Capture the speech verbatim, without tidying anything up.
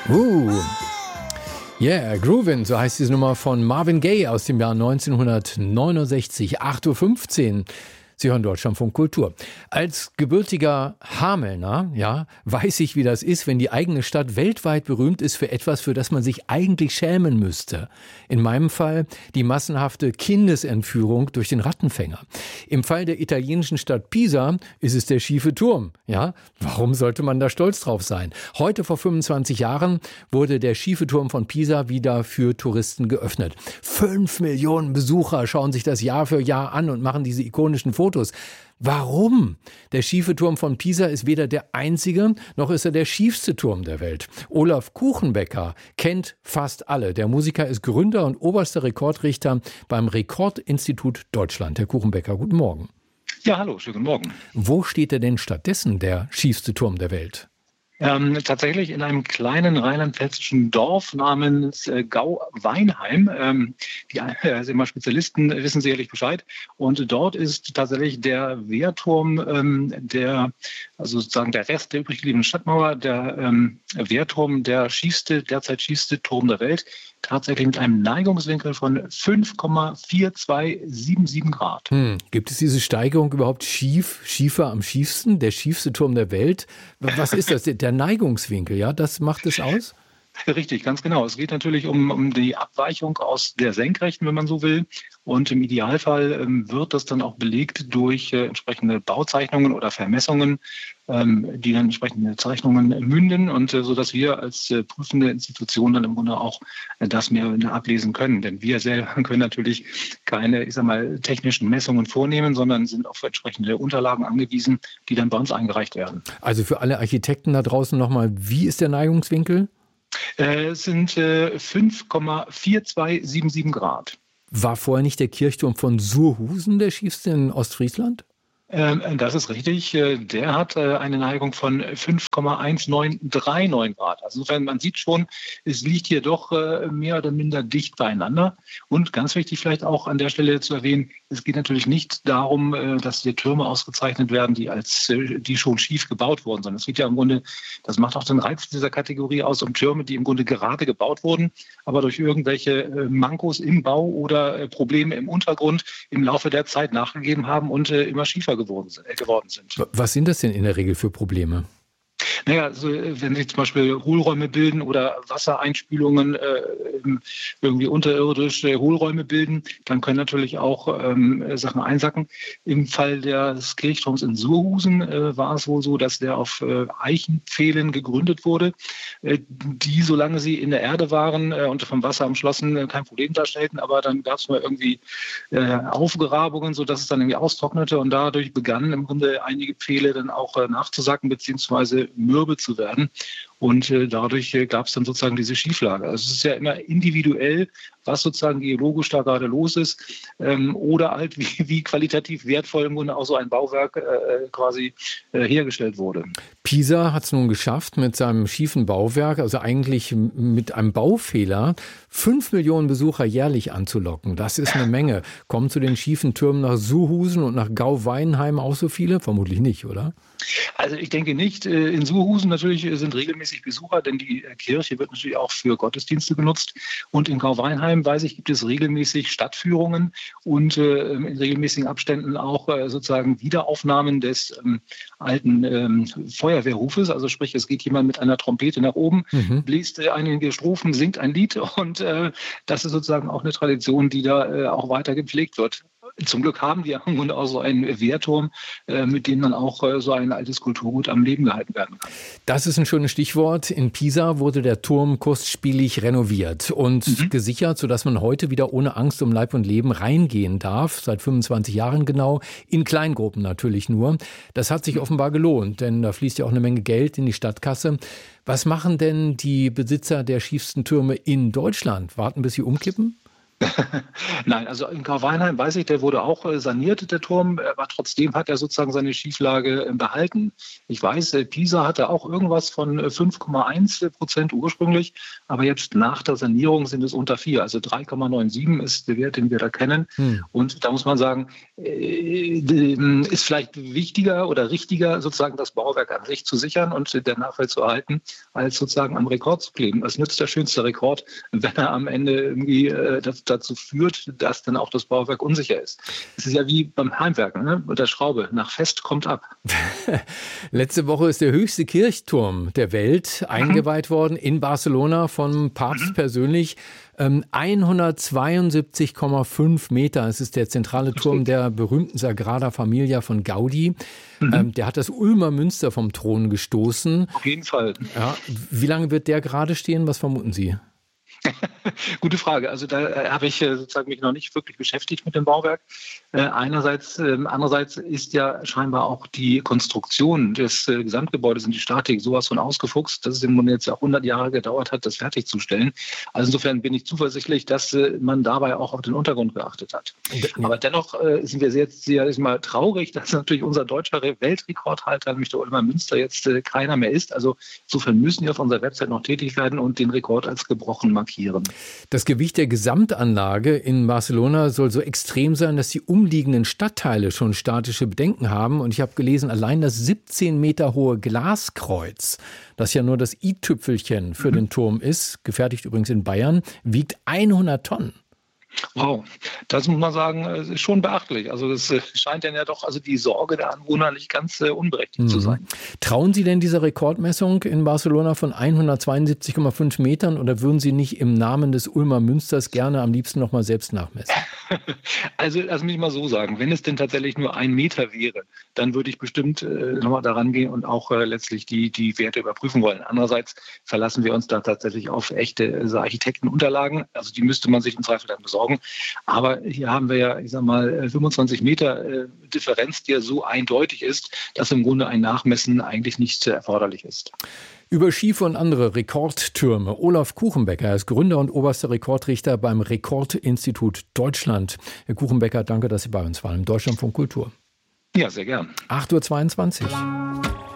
Uh, yeah, Groovin', so heißt diese Nummer von Marvin Gaye aus dem Jahr neunzehnhundertneunundsechzig, acht Uhr fünfzehn. Sie hören Deutschlandfunk Kultur. Als gebürtiger Hamelner, ja, weiß ich, wie das ist, wenn die eigene Stadt weltweit berühmt ist für etwas, für das man sich eigentlich schämen müsste. In meinem Fall die massenhafte Kindesentführung durch den Rattenfänger. Im Fall der italienischen Stadt Pisa ist es der schiefe Turm. Ja, warum sollte man da stolz drauf sein? Heute vor fünfundzwanzig Jahren wurde der schiefe Turm von Pisa wieder für Touristen geöffnet. Fünf Millionen Besucher schauen sich das Jahr für Jahr an und machen diese ikonischen Fotos. Warum? Der schiefe Turm von Pisa ist weder der einzige, noch ist er der schiefste Turm der Welt. Olaf Kuchenbecker kennt fast alle. Der Musiker ist Gründer und oberster Rekordrichter beim Rekordinstitut Deutschland. Herr Kuchenbecker, guten Morgen. Ja, hallo, schönen guten Morgen. Wo steht er denn stattdessen, der schiefste Turm der Welt? Ähm, tatsächlich in einem kleinen rheinland-pfälzischen Dorf namens äh, Gau-Weinheim. Ähm, die äh, sind mal Spezialisten, wissen sicherlich Bescheid. Und dort ist tatsächlich der Wehrturm, ähm, der, also sozusagen der Rest der übrig gebliebenen Stadtmauer, der ähm, Wehrturm, der schiefste, derzeit schiefste Turm der Welt. Tatsächlich mit einem Neigungswinkel von fünf Komma vier zwei sieben sieben Grad. Hm. Gibt es diese Steigerung überhaupt schief, schiefer am schiefsten, der schiefste Turm der Welt? Was ist das? Der Neigungswinkel, ja, das macht es aus? Richtig, ganz genau. Es geht natürlich um, um die Abweichung aus der Senkrechten, wenn man so will. Und im Idealfall ähm, wird das dann auch belegt durch äh, entsprechende Bauzeichnungen oder Vermessungen, ähm, die dann entsprechende Zeichnungen münden und äh, so dass wir als äh, prüfende Institution dann im Grunde auch äh, das mehr ablesen können. Denn wir selber können natürlich keine, ich sag mal, technischen Messungen vornehmen, sondern sind auf entsprechende Unterlagen angewiesen, die dann bei uns eingereicht werden. Also für alle Architekten da draußen nochmal, wie ist der Neigungswinkel? Es sind äh, fünf Komma vier zwei sieben sieben Grad. War vorher nicht der Kirchturm von Surhusen der schiefste in Ostfriesland? Ähm, das ist richtig. Der hat äh, eine Neigung von fünf Komma eins neun drei neun Grad. Also insofern, man sieht schon, es liegt hier doch äh, mehr oder minder dicht beieinander. Und ganz wichtig vielleicht auch an der Stelle zu erwähnen, es geht natürlich nicht darum, äh, dass die Türme ausgezeichnet werden, die als äh, die schon schief gebaut wurden, sondern es geht ja im Grunde, das macht auch den Reiz dieser Kategorie aus, um Türme, die im Grunde gerade gebaut wurden, aber durch irgendwelche äh, Mankos im Bau oder äh, Probleme im Untergrund im Laufe der Zeit nachgegeben haben und äh, immer schiefer geworden sind. Was sind das denn in der Regel für Probleme? Naja, also wenn sich zum Beispiel Hohlräume bilden oder Wassereinspülungen äh, irgendwie unterirdisch äh, Hohlräume bilden, dann können natürlich auch ähm, Sachen einsacken. Im Fall des Kirchturms in Surhusen äh, war es wohl so, dass der auf äh, Eichenpfählen gegründet wurde, äh, die, solange sie in der Erde waren äh, und vom Wasser umschlossen, äh, kein Problem darstellten. Aber dann gab es mal irgendwie äh, Aufgrabungen, sodass es dann irgendwie austrocknete und dadurch begannen im Grunde einige Pfähle dann auch äh, nachzusacken beziehungsweise mürbe zu werden. Und äh, dadurch äh, gab es dann sozusagen diese Schieflage. Also es ist ja immer individuell, was sozusagen geologisch da gerade los ist ähm, oder halt wie, wie qualitativ wertvoll im Grunde auch so ein Bauwerk äh, quasi äh, hergestellt wurde. Pisa hat es nun geschafft, mit seinem schiefen Bauwerk, also eigentlich mit einem Baufehler, fünf Millionen Besucher jährlich anzulocken. Das ist eine Menge. Kommen zu den schiefen Türmen nach Surhusen und nach Gau-Weinheim auch so viele? Vermutlich nicht, oder? Also ich denke nicht. In Surhusen natürlich sind regelmäßig Besucher, denn die Kirche wird natürlich auch für Gottesdienste genutzt. Und in Gau-Weinheim, weiß ich, gibt es regelmäßig Stadtführungen und äh, in regelmäßigen Abständen auch äh, sozusagen Wiederaufnahmen des ähm, alten ähm, Feuerwehrrufes. Also sprich, es geht jemand mit einer Trompete nach oben, mhm. bläst äh, einige Strophen, singt ein Lied und äh, das ist sozusagen auch eine Tradition, die da äh, auch weiter gepflegt wird. Zum Glück haben wir im Grunde auch so einen Wehrturm, äh, mit dem dann auch äh, so ein altes Kulturgut am Leben gehalten werden kann. Das ist ein schönes Stichwort. In Pisa wurde der Turm kostspielig renoviert und mhm. gesichert, sodass man heute wieder ohne Angst um Leib und Leben reingehen darf. Seit fünfundzwanzig Jahren genau. In Kleingruppen natürlich nur. Das hat sich offenbar gelohnt, denn da fließt ja auch eine Menge Geld in die Stadtkasse. Was machen denn die Besitzer der schiefsten Türme in Deutschland? Warten, bis sie umkippen? Nein, also in Grauweinheim weiß ich, der wurde auch äh, saniert, der Turm, aber trotzdem hat er sozusagen seine Schieflage äh, behalten. Ich weiß, äh, Pisa hatte auch irgendwas von äh, fünf Komma eins Prozent ursprünglich, aber jetzt nach der Sanierung sind es unter vier, also drei Komma siebenundneunzig ist der Wert, den wir da kennen. Hm. Und da muss man sagen, äh, ist vielleicht wichtiger oder richtiger, sozusagen das Bauwerk an sich zu sichern und der Nachwelt zu erhalten, als sozusagen am Rekord zu kleben. Was nützt der schönste Rekord, wenn er am Ende irgendwie äh, das, dazu führt, dass dann auch das Bauwerk unsicher ist. Es ist ja wie beim Heimwerken, ne? Mit der Schraube. Nach Fest kommt ab. Letzte Woche ist der höchste Kirchturm der Welt mhm. eingeweiht worden in Barcelona vom Papst mhm. persönlich. Ähm, hundertzweiundsiebzig Komma fünf Meter. Es ist der zentrale Turm der berühmten Sagrada Familia von Gaudi. Mhm. Ähm, der hat das Ulmer Münster vom Thron gestoßen. Auf jeden Fall. Ja, wie lange wird der gerade stehen? Was vermuten Sie? Gute Frage. Also da äh, habe ich äh, sozusagen mich noch nicht wirklich beschäftigt mit dem Bauwerk. Äh, einerseits, äh, andererseits ist ja scheinbar auch die Konstruktion des äh, Gesamtgebäudes und die Statik sowas von ausgefuchst, dass es im Grunde jetzt auch hundert Jahre gedauert hat, das fertigzustellen. Also insofern bin ich zuversichtlich, dass äh, man dabei auch auf den Untergrund geachtet hat. Ja. Aber dennoch äh, sind wir jetzt sehr mal traurig, dass natürlich unser deutscher Weltrekordhalter, nämlich der Ulmer Münster, jetzt äh, keiner mehr ist. Also insofern müssen wir auf unserer Website noch tätig werden und den Rekord als gebrochen markieren. Das Gewicht der Gesamtanlage in Barcelona soll so extrem sein, dass die umliegenden Stadtteile schon statische Bedenken haben. Und ich habe gelesen, allein das siebzehn Meter hohe Glaskreuz, das ja nur das i-Tüpfelchen für mhm. den Turm ist, gefertigt übrigens in Bayern, wiegt hundert Tonnen. Wow, das muss man sagen, ist schon beachtlich. Also das scheint dann ja doch, also die Sorge der Anwohner nicht ganz äh, unberechtigt mhm. zu sein. Trauen Sie denn dieser Rekordmessung in Barcelona von hundertzweiundsiebzig Komma fünf Metern oder würden Sie nicht im Namen des Ulmer Münsters gerne am liebsten noch mal selbst nachmessen? Also lass mich mal so sagen, wenn es denn tatsächlich nur ein Meter wäre, dann würde ich bestimmt äh, nochmal daran gehen und auch äh, letztlich die, die Werte überprüfen wollen. Andererseits verlassen wir uns da tatsächlich auf echte also Architektenunterlagen. Also die müsste man sich im Zweifel dann besorgen. Aber hier haben wir ja, ich sag mal, fünfundzwanzig Meter äh, Differenz, die ja so eindeutig ist, dass im Grunde ein Nachmessen eigentlich nicht äh, erforderlich ist. Über Schiefe und andere Rekordtürme. Olaf Kuchenbecker ist Gründer und oberster Rekordrichter beim Rekordinstitut Deutschland. Herr Kuchenbecker, danke, dass Sie bei uns waren im Deutschlandfunk Kultur. Ja, sehr gern. acht Uhr zweiundzwanzig.